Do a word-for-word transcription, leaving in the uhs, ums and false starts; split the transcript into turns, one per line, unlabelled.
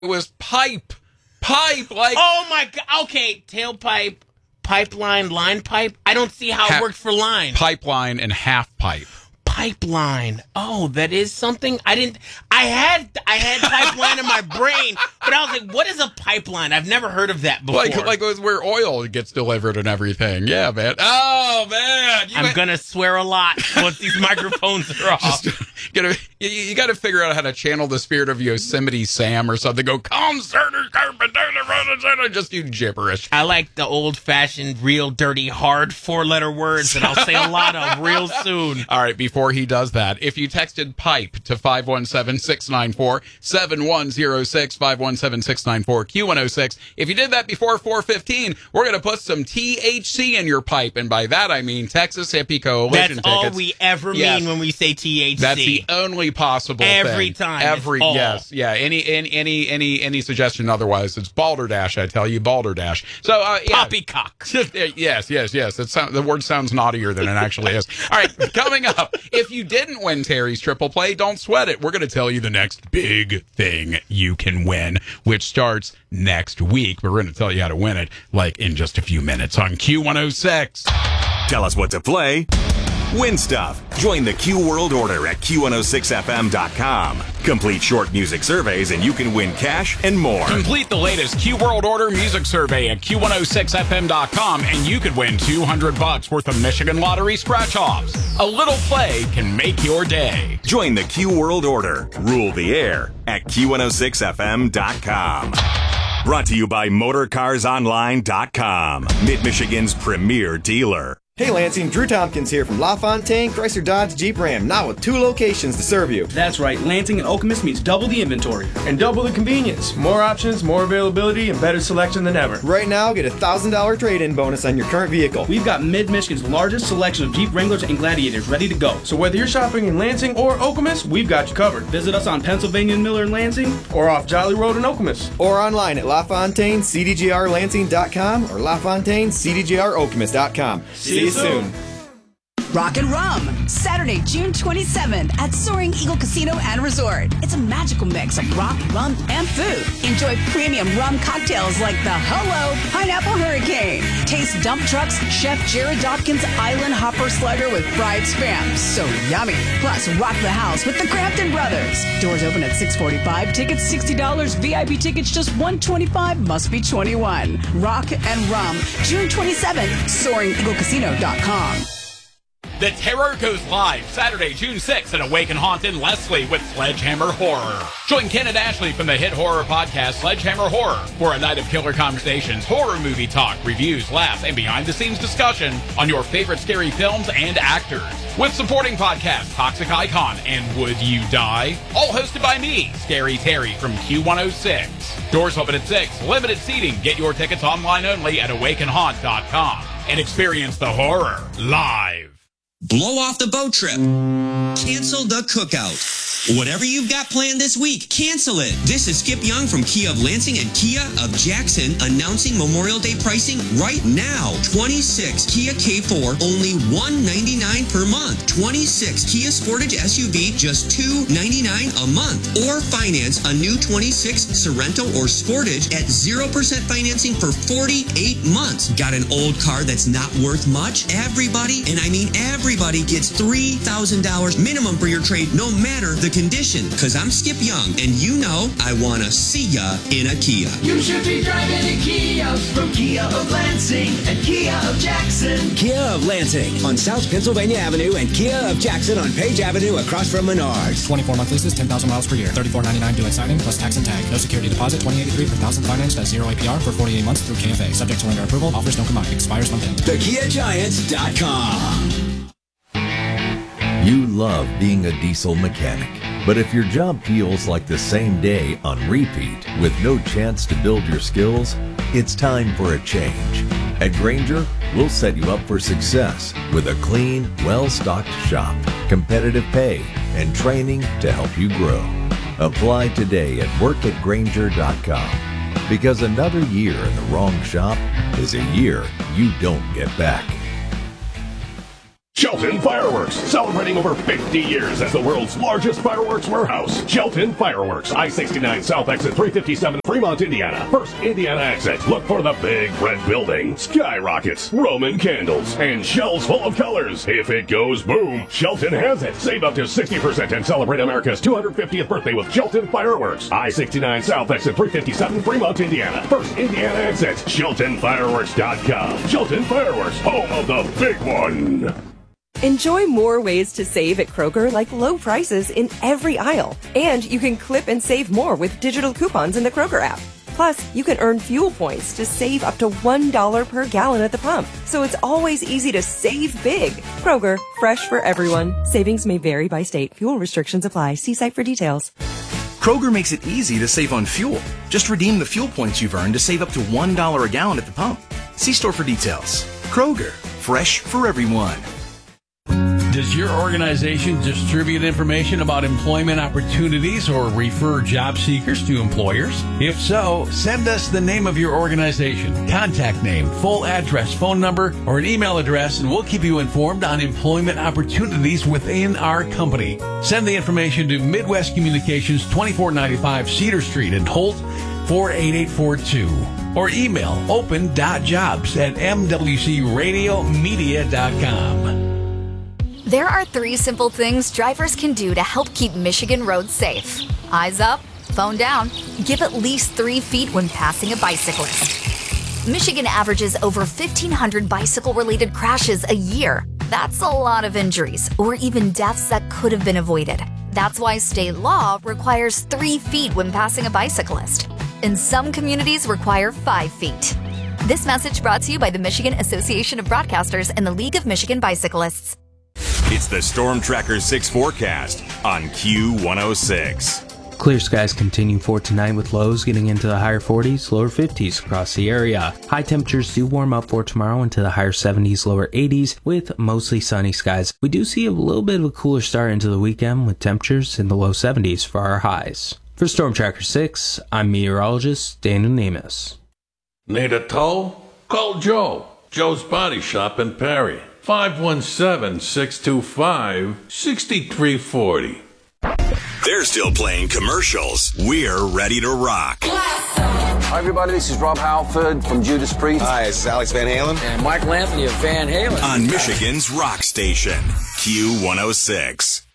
It was pipe. Pipe, like...
Oh, my God. Okay, tailpipe, pipeline, line pipe. I don't see how
ha-
it worked for line.
Pipeline and half pipe.
Pipeline. Oh, that is something I didn't. I had I had pipeline in my brain, but I was like, "What is a pipeline?" I've never heard of that before.
Like, like it was where oil gets delivered and everything. Yeah, man. Oh man,
you I'm might... gonna swear a lot once these microphones are off.
Just, gotta, you, you got to figure out how to channel the spirit of Yosemite Sam or something. Go, come, just do gibberish.
I like the old-fashioned, real dirty, hard four-letter words that I'll say a lot of real soon.
All right, before he does that, if you texted pipe to five one seven, six nine four, seven one zero six, five one seven, six nine four, Q one oh six, if you did that before four fifteen, we're going to put some T H C in your pipe. And by that, I mean Texas Hippie Coalition
That's
tickets.
all we ever
yes.
mean when we say T H C.
That's the only possible
Every
thing.
time.
Every
time.
Yes. Yeah. Any, any, any, any, any suggestion otherwise, it's balderdash, I tell you, balderdash. So, uh, yeah.
Poppycock.
yes, yes, yes. It sound, the word sounds naughtier than it actually is. All right, coming up, if you didn't win Terry's Triple Play, don't sweat it. We're going to tell you the next big thing you can win, which starts next week. We're going to tell you how to win it, like, in just a few minutes on Q one oh six.
Tell us what to play. Win stuff. Join the Q World Order at Q one oh six F M dot com. Complete short music surveys and you can win cash and more.
Complete the latest Q World Order music survey at Q one oh six F M dot com and you could win two hundred bucks worth of Michigan Lottery scratch-offs. A little play can make your day.
Join the Q World Order. Rule the air at Q one oh six F M dot com. Brought to you by Motor Cars Online dot com. Mid-Michigan's premier dealer.
Hey Lansing, Drew Tompkins here from LaFontaine Chrysler Dodge Jeep Ram, now with two locations to serve you.
That's right, Lansing and Okemos means double the inventory.
And double the convenience. More options, more availability, and better selection than ever.
Right now, get a one thousand dollars trade-in bonus on your current vehicle.
We've got Mid-Michigan's largest selection of Jeep Wranglers and Gladiators ready to go.
So whether you're shopping in Lansing or Okemos, we've got you covered.
Visit us on Pennsylvania and Miller in Lansing,
or off Jolly Road in Okemos.
Or online at LaFontaine C D G R Lansing dot com or LaFontaine C D G R Okemos dot com. See, See you soon. soon.
Rock and Rum, Saturday, June twenty-seventh at Soaring Eagle Casino and Resort. It's a magical mix of rock, rum, and food. Enjoy premium rum cocktails like the Hello Pineapple Hurricane. Taste dump trucks, Chef Jared Dawkins Island Hopper Slugger with fried spam. So yummy. Plus, rock the house with the Crampton Brothers. Doors open at six forty-five. Tickets sixty dollars. V I P tickets just one hundred twenty-five dollars. Must be twenty-one. Rock and Rum, June twenty-seventh, Soaring Eagle Casino dot com.
The Terror goes live Saturday, June sixth at Awaken Haunt in Leslie with Sledgehammer Horror. Join Ken and Ashley from the hit horror podcast Sledgehammer Horror for a night of killer conversations, horror movie talk, reviews, laughs, and behind-the-scenes discussion on your favorite scary films and actors. With supporting podcasts Toxic Icon and Would You Die? All hosted by me, Scary Terry from Q one oh six. Doors open at six. Limited seating. Get your tickets online only at awaken haunt dot com and experience the horror live.
Blow off the boat trip. Cancel the cookout. Whatever you've got planned this week, cancel it. This is Skip Young from Kia of Lansing and Kia of Jackson announcing Memorial Day pricing right now. twenty-six Kia K four, only one hundred ninety-nine dollars per month. twenty-six Kia Sportage S U V, just two hundred ninety-nine dollars a month. Or finance a new twenty-six Sorento or Sportage at zero percent financing for forty-eight months. Got an old car that's not worth much? Everybody, and I mean everybody, gets three thousand dollars minimum for your trade, no matter the condition. Cause I'm Skip Young, and you know I wanna see ya in a Kia.
You should be driving a Kia from Kia of Lansing and Kia of Jackson.
Kia of Lansing on South Pennsylvania Avenue and Kia of Jackson on Page Avenue across from Menards.
twenty-four month leases, ten thousand miles per year. thirty-four ninety-nine due at signing plus tax and tag. No security deposit. twenty eighty-three per thousand financed at zero A P R for forty-eight months through K F A. Subject to lender approval. Offers don't combine. Expires month end.
the kia giants dot com.
You love being a diesel mechanic, but if your job feels like the same day on repeat with no chance to build your skills, it's time for a change. At Grainger, we'll set you up for success with a clean, well-stocked shop, competitive pay, and training to help you grow. Apply today at work at grainger dot com, because another year in the wrong shop is a year you don't get back.
Shelton Fireworks, celebrating over fifty years as the world's largest fireworks warehouse. Shelton Fireworks, I sixty-nine South Exit three fifty-seven, Fremont, Indiana. First Indiana exit. Look for the big red building, skyrockets, Roman candles, and shells full of colors. If it goes boom, Shelton has it. Save up to sixty percent and celebrate America's two hundred fiftieth birthday with Shelton Fireworks. I sixty-nine South Exit three fifty-seven, Fremont, Indiana. First Indiana exit. Shelton Fireworks dot com. Shelton Fireworks, home of the big one.
Enjoy more ways to save at Kroger, like low prices in every aisle. And you can clip and save more with digital coupons in the Kroger app. Plus, you can earn fuel points to save up to one dollar per gallon at the pump. So it's always easy to save big. Kroger, fresh for everyone. Savings may vary by state. Fuel restrictions apply. See site for details.
Kroger makes it easy to save on fuel. Just redeem the fuel points you've earned to save up to one dollar a gallon at the pump. See store for details. Kroger, fresh for everyone.
Does your organization distribute information about employment opportunities or refer job seekers to employers? If so, send us the name of your organization, contact name, full address, phone number, or an email address, and we'll keep you informed on employment opportunities within our company. Send the information to Midwest Communications, twenty-four ninety-five Cedar Street in Holt, four eight eight four two. Or email open dot jobs at m w c radio media dot com.
There are three simple things drivers can do to help keep Michigan roads safe. Eyes up, phone down, give at least three feet when passing a bicyclist. Michigan averages over fifteen hundred bicycle-related crashes a year. That's a lot of injuries, or even deaths that could have been avoided. That's why state law requires three feet when passing a bicyclist. And some communities require five feet. This message brought to you by the Michigan Association of Broadcasters and the League of Michigan Bicyclists.
It's the Storm Tracker six forecast on Q one oh six.
Clear skies continue for tonight with lows getting into the higher forties, lower fifties across the area. High temperatures do warm up for tomorrow into the higher seventies, lower eighties with mostly sunny skies. We do see a little bit of a cooler start into the weekend with temperatures in the low seventies for our highs. For Storm Tracker six, I'm meteorologist Daniel Nemus.
Need a tow? Call Joe. Joe's Body Shop in Perry. five one seven, six two five, six three four zero.
They're still playing commercials. We're ready to rock.
Hi, everybody. This is Rob Halford from Judas Priest.
Hi, this is Alex Van Halen.
And Michael Anthony of Van Halen.
On Michigan's rock station, Q one oh six.